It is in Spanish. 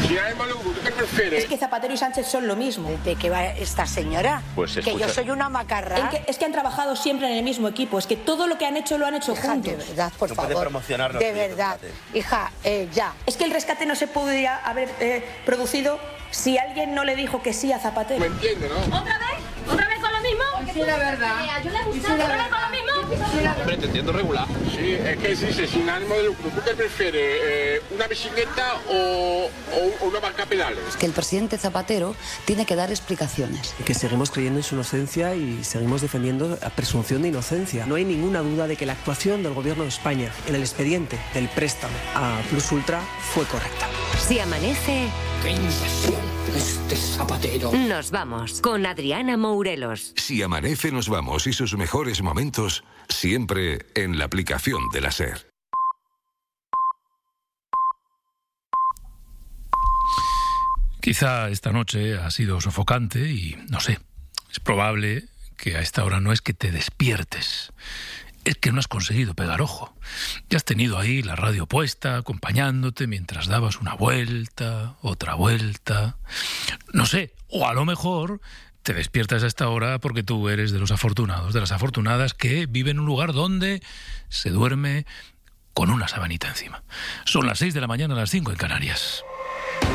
Sin ánimo de lucro, ¿tú qué prefieres? Es que Zapatero y Sánchez son lo mismo. ¿De qué va esta señora? Pues que escucha. yo soy una macarra. Es que han trabajado siempre en el mismo equipo. Es que todo lo que han hecho lo han hecho Hija, juntos. de verdad, por No favor. puede promocionarnos, de sí, verdad. fíjate. Hija, ya. Es que el rescate no se podría haber producido si alguien no le dijo que sí a Zapatero. ¿Me entiendes, no? ¿Otra vez? ¿Otra vez con lo mismo? Sí, la verdad. ¿Yo le gusta? ¿Otra vez con lo mismo? Hombre, te entiendo regular. Sí, es que dice sin ánimo de lucro, ¿tú qué prefieres? ¿Una bicicleta o una banca pedales? Que el presidente Zapatero tiene que dar explicaciones. Que seguimos creyendo en su inocencia y seguimos defendiendo la presunción de inocencia. No hay ninguna duda de que la actuación del Gobierno de España en el expediente del préstamo a Plus Ultra fue correcta. Si amanece, ¡Qué invasión este Zapatero! nos vamos con Adriana Mourelos. Si amanece nos vamos y sus mejores momentos siempre en la aplicación de la SER. Quizá esta noche ha sido sofocante y no sé, es probable que a esta hora no es que te despiertes, es que no has conseguido pegar ojo. Ya has tenido ahí la radio puesta, acompañándote mientras dabas una vuelta, otra vuelta. No sé, o a lo mejor te despiertas a esta hora porque tú eres de los afortunados, de las afortunadas que viven en un lugar donde se duerme con una sabanita encima. Son las 6 de la mañana, las 5 en Canarias.